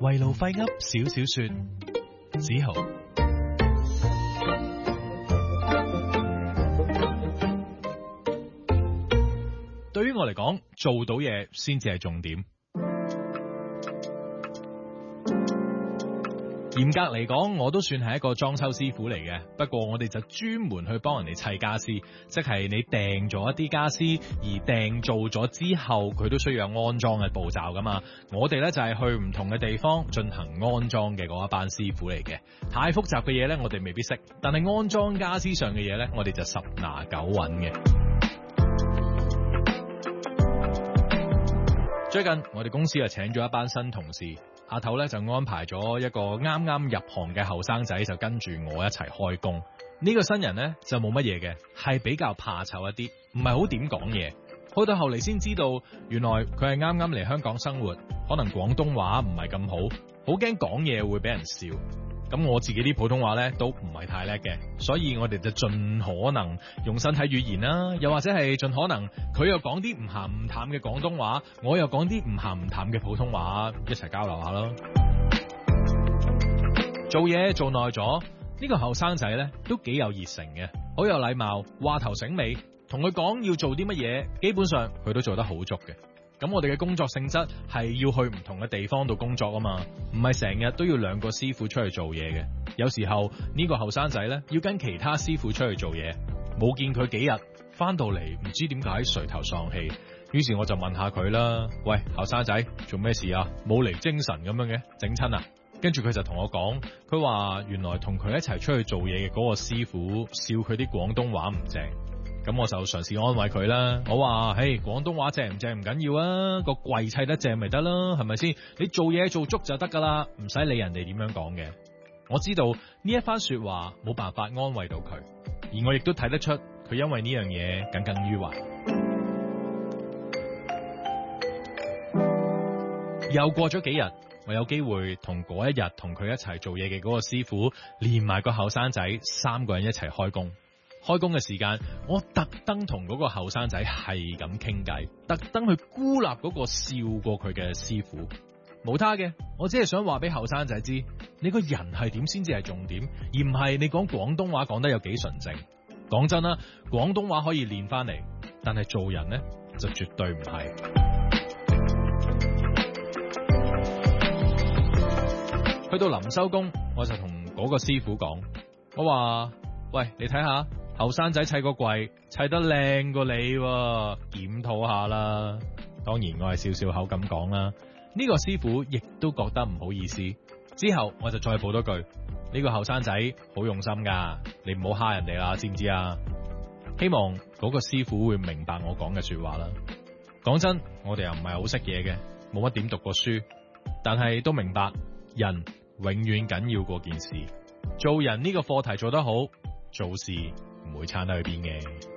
圍爐廢噏少少說，子豪。對於我嚟講，做到嘢先至係重點。嚴格嚟講，我都算係一個裝修師傅嚟嘅。不過我哋就專門去幫人哋砌家私，即係你訂咗一啲家私，而訂做咗之後，佢都需要有安裝嘅步驟噶嘛。我哋呢就係去唔同嘅地方進行安裝嘅嗰一班師傅嚟嘅。太複雜嘅嘢呢，我哋未必識，但係安裝家私上嘅嘢呢，我哋就十拿九穩嘅。最近我哋公司就請咗一班新同事。阿頭咧就安排咗一個啱啱入行嘅後生仔，就跟住我一齊開工。呢個新人呢，就冇乜嘢嘅，係比較怕醜一啲，唔係好點講嘢。去到後嚟先知道，原來佢係啱啱嚟香港生活，可能廣東話唔係咁好，好驚講嘢會俾人笑。咁我自己啲普通話咧都唔係太叻嘅，所以我哋就盡可能用身體語言啦，又或者係盡可能佢又講啲唔鹹唔淡嘅廣東話，我又講啲唔鹹唔淡嘅普通話，一齊交流下咯。做嘢做耐咗，呢個後生仔咧都幾有熱誠嘅，好有禮貌，話頭醒尾，同佢講要做啲乜嘢，基本上佢都做得好足嘅。咁我哋嘅工作性質係要去唔同嘅地方度工作啊嘛，唔係成日都要兩個師傅出去做嘢嘅。有時候呢個後生仔呢，要跟其他師傅出去做嘢，冇見佢幾日，翻到嚟唔知點解垂頭喪氣。於是我就問下佢啦，喂，後生仔做咩事啊？冇嚟精神咁樣嘅，整親啊？跟住佢就同我講，佢話原來同佢一齊出去做嘢嘅嗰個師傅笑佢啲廣東話唔正。咁我就嘗試安慰佢啦，我話，嘿，廣東話正唔正唔緊要啊，個櫃砌得正咪得啦，係咪先？你做嘢做足就得噶啦，唔使理人哋點樣講嘅。我知道呢一番說話冇辦法安慰到佢，而我亦都睇得出佢因為呢樣嘢耿耿於懷。又過咗幾日，我有機會同嗰一日同佢一齊做嘢嘅嗰個師傅，連埋個後生仔，3個人一齊開工。開工嘅時間，我特登同嗰個後生仔係咁傾偈，特登去孤立嗰個笑過佢嘅師傅。冇他嘅，我只係想話俾後生仔知，你個人係點先至係重點，而唔係你講廣東話講得有幾純正。講真啦，廣東話可以練翻嚟，但係做人呢，就絕對唔係。去到臨收工，我就同嗰個師傅講，我話，喂，你睇下。後生仔砌個櫃砌得靚過你喎，檢討下啦。當然我係笑笑口咁講啦。呢個師傅亦都覺得唔好意思。之後我就再補多句，呢個後生仔好用心噶，你唔好蝦人哋啦，知唔知啊？希望嗰個師傅會明白我講嘅說話啦。講真，我哋又唔係好識嘢嘅，冇乜點讀過書，但係都明白人永遠緊要過件事。做人呢個課題做得好，做事唔會差得去邊嘅。